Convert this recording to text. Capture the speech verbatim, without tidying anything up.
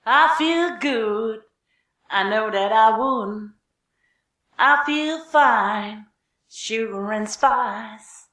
I feel good. I know that I would. I feel fine. Sugar and spice.